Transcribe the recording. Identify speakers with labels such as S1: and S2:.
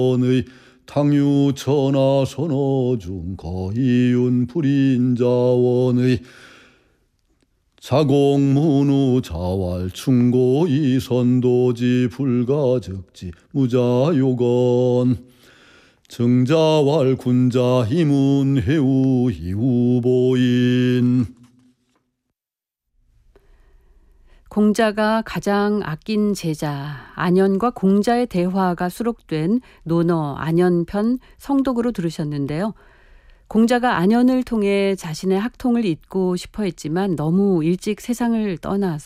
S1: 의 당유 천하 선어중 거이윤 불인자원의 자공문우 자왈 충고이 선도지 불가적지 무자요건 정자왈 군자 희문 회우 희우보인.
S2: 공자가 가장 아낀 제자 안현과 공자의 대화가 수록된 논어 안현편 성독으로 들으셨는데요. 공자가 안현을 통해 자신의 학통을 잇고 싶어 했지만 너무 일찍 세상을 떠나서